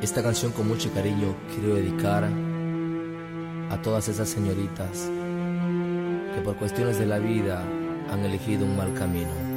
Esta canción con mucho cariño quiero dedicar a todas esas señoritas que por cuestiones de la vida han elegido un mal camino.